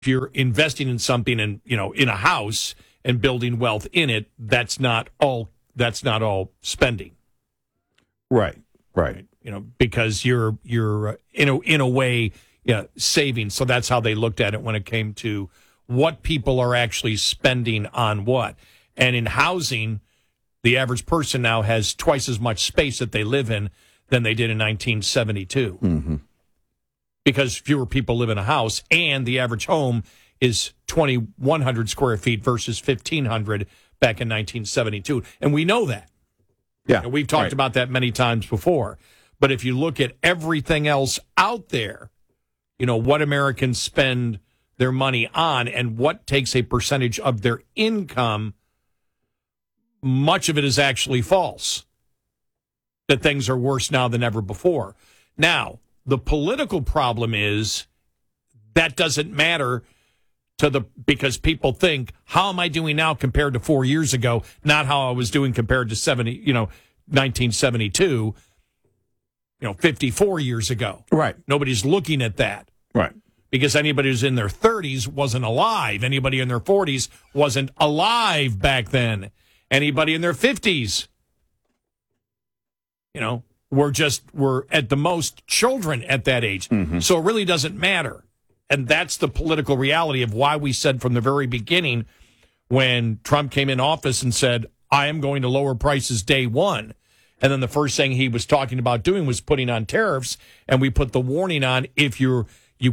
if you're investing in something and, in a house and building wealth in it, that's not all spending. Right. Because you're in a way saving. So that's how they looked at it when it came to what people are actually spending on what. And in housing, the average person now has twice as much space that they live in than they did in 1972. Mm-hmm. Because fewer people live in a house, and the average home is 2,100 square feet versus 1,500 back in 1972. And we know that. Yeah, We've talked about that many times before. But if you look at everything else out there, what Americans spend their money on and what takes a percentage of their income, much of it is actually false. That things are worse now than ever before. Now, the political problem is that doesn't matter because people think, how am I doing now compared to 4 years ago? Not how I was doing compared to 1972, 54 years ago. Right. Nobody's looking at that. Right. Because anybody who's in their 30s wasn't alive. Anybody in their 40s wasn't alive back then. Anybody in their 50s, we're at the most children at that age. Mm-hmm. So it really doesn't matter. And that's the political reality of why we said from the very beginning when Trump came in office and said, I am going to lower prices day one. And then the first thing he was talking about doing was putting on tariffs. And we put the warning on if you're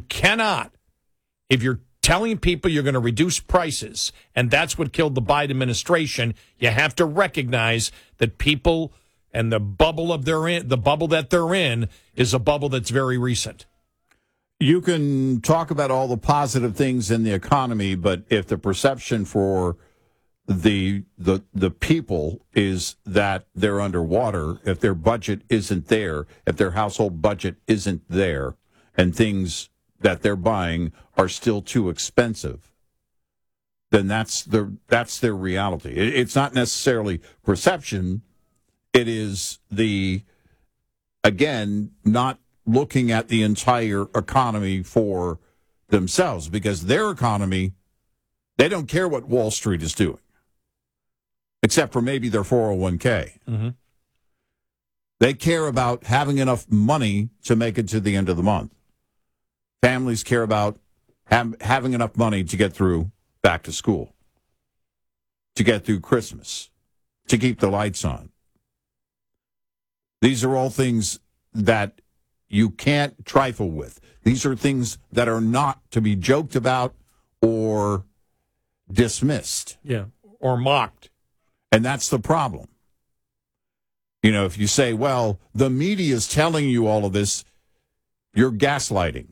telling people you're going to reduce prices, and that's what killed the Biden administration, you have to recognize that people and the bubble that they're in is a bubble that's very recent. You can talk about all the positive things in the economy, but if the perception for the people is that they're underwater, if their budget isn't there, if their household budget isn't there, and things that they're buying are still too expensive, then that's their reality. It's not necessarily perception. It is not looking at the entire economy for themselves, because their economy, they don't care what Wall Street is doing, except for maybe their 401k. Mm-hmm. They care about having enough money to make it to the end of the month. Families care about having enough money to get through back to school, to get through Christmas, to keep the lights on. These are all things that you can't trifle with. These are things that are not to be joked about or dismissed. Yeah, or mocked. And that's the problem. If you say, well, the media is telling you all of this, you're gaslighting.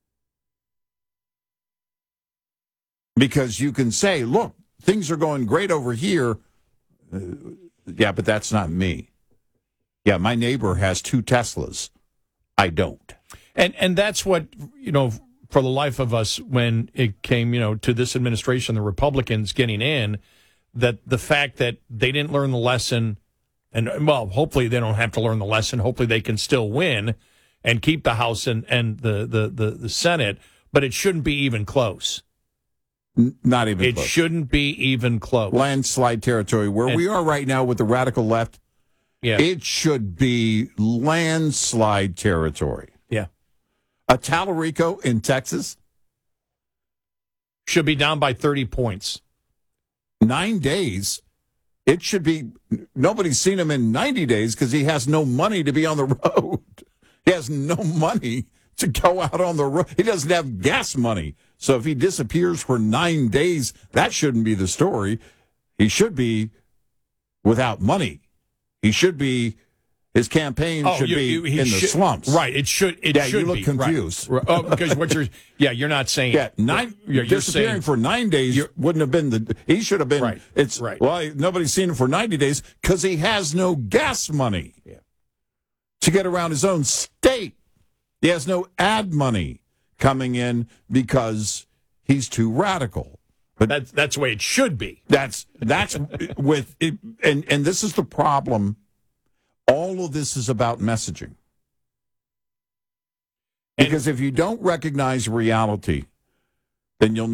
Because you can say, look, things are going great over here. Yeah, but that's not me. Yeah, my neighbor has 2 Teslas. I don't. And that's what, for the life of us, when it came, to this administration, the Republicans getting in, that the fact that they didn't learn the lesson, and, well, hopefully they don't have to learn the lesson. Hopefully they can still win and keep the House and the Senate, but it shouldn't be even close. Not even close. It shouldn't be even close. Landslide territory. Where we are right now with the radical left, yeah, it should be landslide territory. Yeah. Talarico in Texas should be down by 30 points. 9 days. It should be, nobody's seen him in 90 days because he has no money to be on the road. He has no money to go out on the road. He doesn't have gas money. So if he disappears for 9 days, that shouldn't be the story. He should be without money. He should be, his campaign should be in the slumps. Right. It should you look be. confused. Right. Oh, because you're not saying. Yeah, you're disappearing saying, for 9 days wouldn't have been he should have been. Right. It's right. Well, nobody's seen him for 90 days because he has no gas money to get around his own state. He has no ad money coming in because he's too radical. But that's the way it should be. That's with it, and this is the problem. All of this is about messaging. Because if you don't recognize reality, then you'll